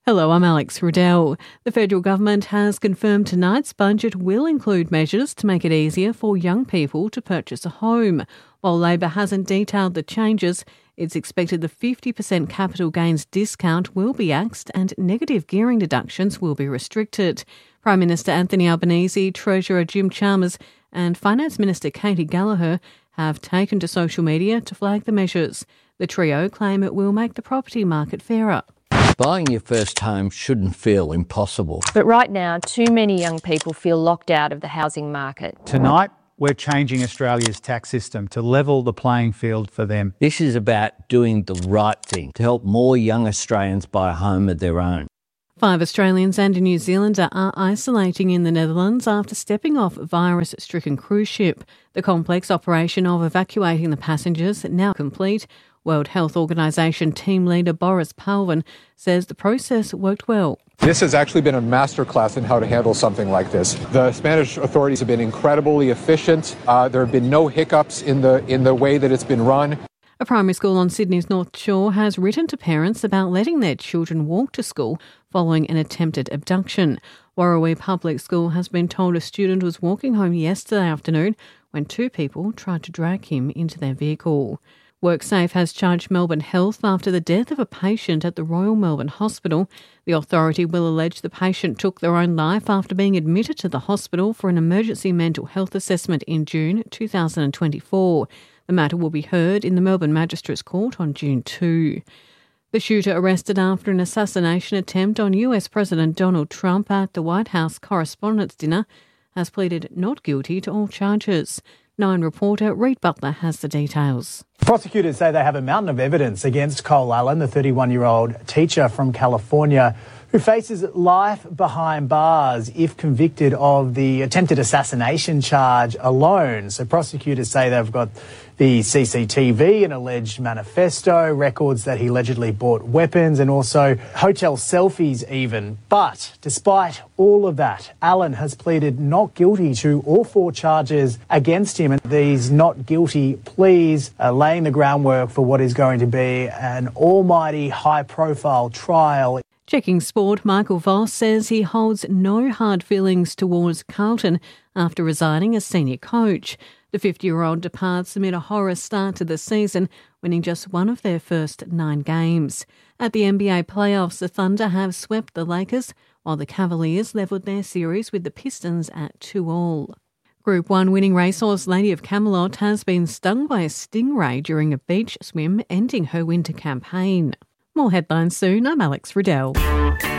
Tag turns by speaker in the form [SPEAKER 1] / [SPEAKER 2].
[SPEAKER 1] Hello, I'm Alex Riddell. The federal government has confirmed tonight's budget will include measures to make it easier for young people to purchase a home. While Labor hasn't detailed the changes, it's expected the 50% capital gains discount will be axed and negative gearing deductions will be restricted. Prime Minister Anthony Albanese, Treasurer Jim Chalmers and Finance Minister Katie Gallagher have taken to social media to flag the measures. The trio claim it will make the property market fairer.
[SPEAKER 2] Buying your first home shouldn't feel impossible.
[SPEAKER 3] But right now, too many young people feel locked out of the housing market.
[SPEAKER 4] Tonight, we're changing Australia's tax system to level the playing field for them.
[SPEAKER 2] This is about doing the right thing to help more young Australians buy a home of their own.
[SPEAKER 1] 5 Australians and a New Zealander are isolating in the Netherlands after stepping off virus-stricken cruise ship. The complex operation of evacuating the passengers now complete. World Health Organization team leader Boris Palvin says the process worked well.
[SPEAKER 5] This has actually been a masterclass in how to handle something like this. The Spanish authorities have been incredibly efficient. There have been no hiccups in the way that it's been run.
[SPEAKER 1] A primary school on Sydney's North Shore has written to parents about letting their children walk to school following an attempted abduction. Warrawee Public School has been told a student was walking home yesterday afternoon when 2 people tried to drag him into their vehicle. WorkSafe has charged Melbourne Health after the death of a patient at the Royal Melbourne Hospital. The authority will allege the patient took their own life after being admitted to the hospital for an emergency mental health assessment in June 2024. The matter will be heard in the Melbourne Magistrates Court on June 2. The shooter arrested after an assassination attempt on US President Donald Trump at the White House Correspondents' Dinner has pleaded not guilty to all charges. Nine reporter Reid Butler has the details.
[SPEAKER 6] Prosecutors say they have a mountain of evidence against Cole Allen, the 31-year-old teacher from California, who faces life behind bars if convicted of the attempted assassination charge alone. So prosecutors say they've got the CCTV, an alleged manifesto, records that he allegedly bought weapons and also hotel selfies even. But despite all of that, Allen has pleaded not guilty to all 4 charges against him. And these not guilty pleas are laying the groundwork for what is going to be an almighty high-profile trial.
[SPEAKER 1] Checking sport, Michael Voss says he holds no hard feelings towards Carlton after resigning as senior coach. The 50-year-old departs amid a horror start to the season, winning just one of their first 9 games. At the NBA playoffs, the Thunder have swept the Lakers, while the Cavaliers levelled their series with the Pistons at 2-2. Group 1 winning racehorse Lady of Camelot has been stung by a stingray during a beach swim, ending her winter campaign. More headlines soon. I'm Alex Riddell.